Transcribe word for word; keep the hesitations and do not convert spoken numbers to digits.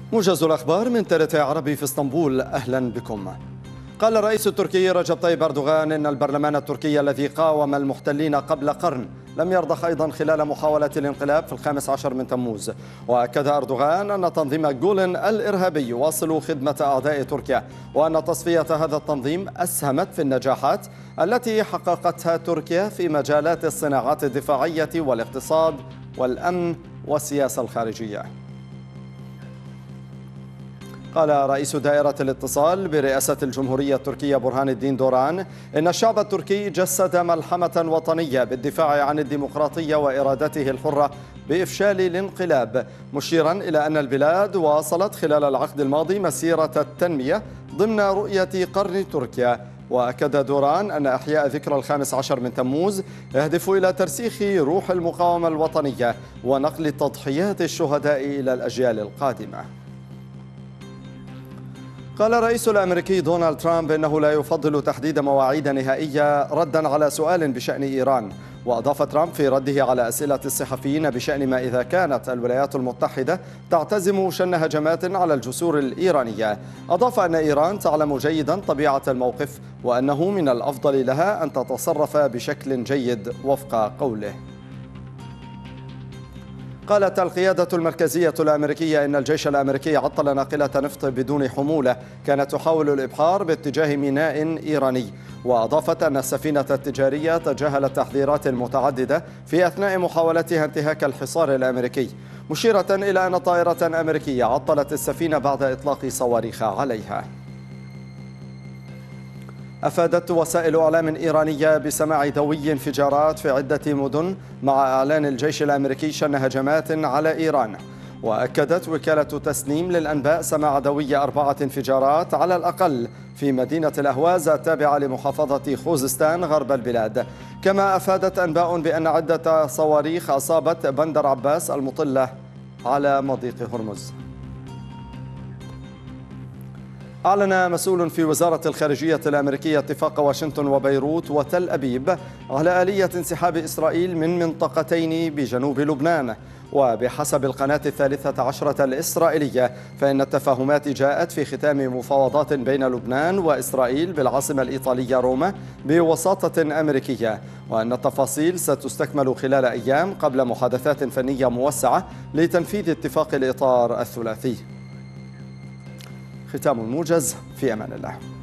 موجز الأخبار من ترت عربي في اسطنبول، أهلا بكم. قال الرئيس التركي رجب طيب أردوغان إن البرلمان التركي الذي قاوم المحتلين قبل قرن لم يرضخ أيضا خلال محاولة الانقلاب في الخامس عشر من تموز. وأكد أردوغان أن تنظيم جولن الإرهابي يواصل خدمة أعداء تركيا، وأن تصفية هذا التنظيم أسهمت في النجاحات التي حققتها تركيا في مجالات الصناعات الدفاعية والاقتصاد والأمن والسياسة الخارجية. قال رئيس دائرة الاتصال برئاسة الجمهورية التركية برهان الدين دوران إن الشعب التركي جسد ملحمة وطنية بالدفاع عن الديمقراطية وإرادته الحرة بإفشال الانقلاب، مشيرا إلى أن البلاد واصلت خلال العقد الماضي مسيرة التنمية ضمن رؤية قرن تركيا. وأكد دوران أن إحياء ذكرى الخامس عشر من تموز يهدف إلى ترسيخ روح المقاومة الوطنية ونقل تضحيات الشهداء إلى الأجيال القادمة. قال الرئيس الأمريكي دونالد ترامب إنه لا يفضل تحديد مواعيد نهائية ردا على سؤال بشأن إيران. وأضاف ترامب في رده على أسئلة الصحفيين بشأن ما إذا كانت الولايات المتحدة تعتزم شن هجمات على الجسور الإيرانية، أضاف أن إيران تعلم جيدا طبيعة الموقف وأنه من الأفضل لها أن تتصرف بشكل جيد وفق قوله. قالت القيادة المركزية الأمريكية إن الجيش الأمريكي عطل ناقلة نفط بدون حمولة كانت تحاول الإبحار باتجاه ميناء إيراني. وأضافت أن السفينة التجارية تجاهلت تحذيرات متعددة في أثناء محاولتها انتهاك الحصار الأمريكي، مشيرة إلى أن طائرة أمريكية عطلت السفينة بعد إطلاق صواريخ عليها. أفادت وسائل إعلام إيرانية بسماع دوي انفجارات في عدة مدن مع إعلان الجيش الأمريكي شن هجمات على إيران. وأكدت وكالة تسنيم للأنباء سماع دوي أربعة انفجارات على الأقل في مدينة الأهواز التابعة لمحافظة خوزستان غرب البلاد. كما أفادت أنباء بأن عدة صواريخ أصابت بندر عباس المطلة على مضيق هرمز. أعلن مسؤول في وزارة الخارجية الأمريكية اتفاق واشنطن وبيروت وتل أبيب على آلية انسحاب إسرائيل من منطقتين بجنوب لبنان. وبحسب القناة الثالثة عشرة الإسرائيلية فإن التفاهمات جاءت في ختام مفاوضات بين لبنان وإسرائيل بالعاصمة الإيطالية روما بوساطة أمريكية، وأن التفاصيل ستستكمل خلال أيام قبل محادثات فنية موسعة لتنفيذ اتفاق الإطار الثلاثي. ختام الموجز، في أمان الله.